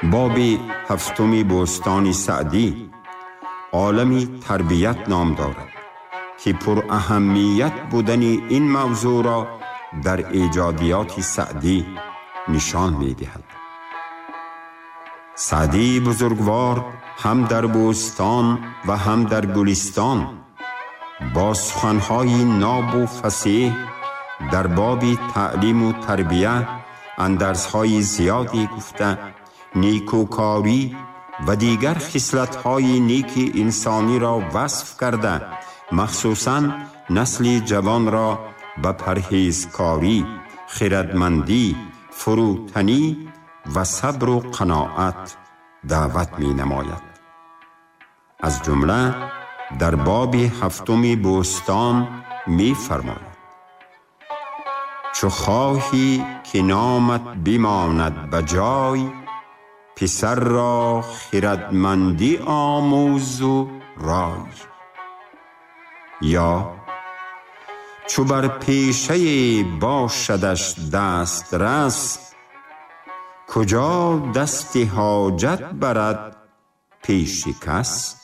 باب هفتم بوستان سعدی عالمی تربیت نام دارد که پر اهمیت بودن این موضوع را در ایجادیات سعدی نشان می دهد. سعدی بزرگوار هم در بوستان و هم در گلستان با سخنهای ناب و فصیح در باب تعلیم و تربیت اندرسهای زیادی گفته، نیکوکاری و دیگر خصلت‌های نیک انسانی را وصف کرده، مخصوصاً نسل جوان را به پرهیزکاری، خردمندی، فروتنی و صبر و قناعت دعوت می نماید. از جمله در باب هفتم بوستان می فرماید: چو خواهی که نامت بماند بجای، پسر را خردمندی آموز و رای. یا چو بر پیشه باشدش دست رس، کجا دست حاجت برد پیش کس.